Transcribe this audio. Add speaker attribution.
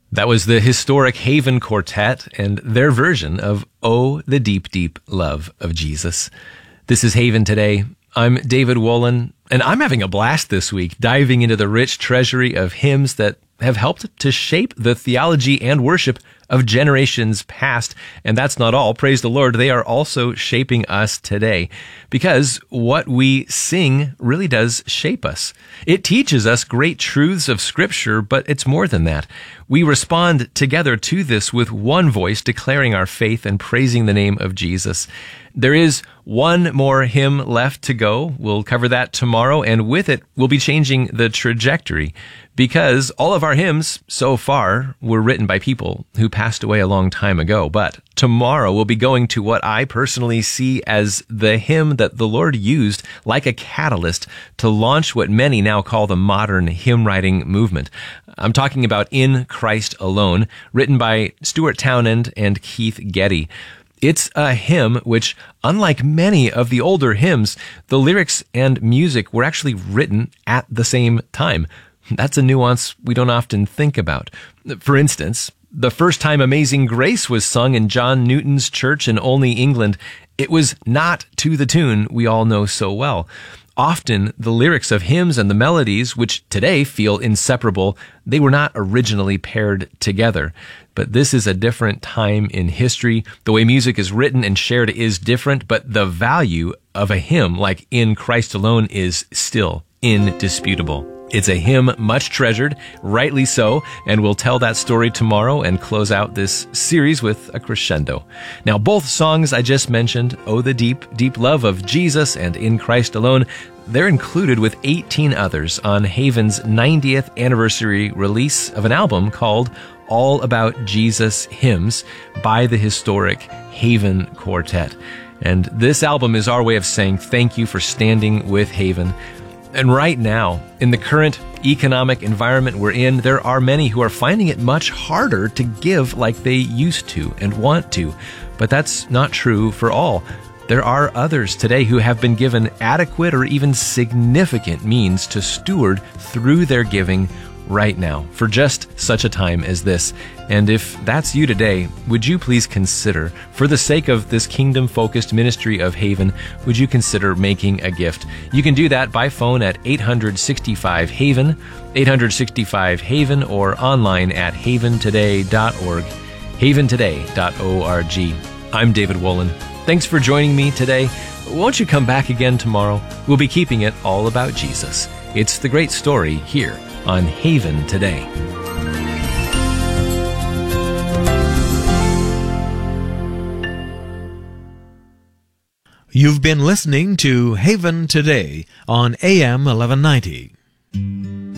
Speaker 1: That was the historic Haven Quartet and their version of Oh, the Deep, Deep Love of Jesus. This is Haven Today. I'm David Wolin, and I'm having a blast this week diving into the rich treasury of hymns that have helped to shape the theology and worship of generations past. And that's not all. Praise the Lord. They are also shaping us today, because what we sing really does shape us. It teaches us great truths of Scripture, but it's more than that. We respond together to this with one voice, declaring our faith and praising the name of Jesus. There is one more hymn left to go. We'll cover that tomorrow, and with it, we'll be changing the trajectory, because all of our hymns so far were written by people who passed away a long time ago. But tomorrow we'll be going to what I personally see as the hymn that the Lord used like a catalyst to launch what many now call the modern hymn writing movement. I'm talking about In Christ Alone, written by Stuart Townend and Keith Getty. It's a hymn which, unlike many of the older hymns, the lyrics and music were actually written at the same time. That's a nuance we don't often think about. For instance, the first time Amazing Grace was sung in John Newton's church in Olney, England, it was not to the tune we all know so well. Often, the lyrics of hymns and the melodies, which today feel inseparable, they were not originally paired together. But this is a different time in history. The way music is written and shared is different, but the value of a hymn like In Christ Alone is still indisputable. It's a hymn much treasured, rightly so, and we'll tell that story tomorrow and close out this series with a crescendo. Now, both songs I just mentioned, Oh, the Deep, Deep Love of Jesus and In Christ Alone, they're included with 18 others on Haven's 90th anniversary release of an album called All About Jesus Hymns by the historic Haven Quartet. And this album is our way of saying thank you for standing with Haven. And right now, in the current economic environment we're in, there are many who are finding it much harder to give like they used to and want to. But that's not true for all. There are others today who have been given adequate or even significant means to steward through their giving right now for just such a time as this. And if that's you today, would you please consider, for the sake of this kingdom-focused ministry of Haven, would you consider making a gift? You can do that by phone at 865-HAVEN, 865-HAVEN, or online at haventoday.org, haventoday.org. I'm David Wolin. Thanks for joining me today. Won't you come back again tomorrow? We'll be keeping it all about Jesus. It's the great story here on Haven Today.
Speaker 2: You've been listening to Haven Today on AM 1190.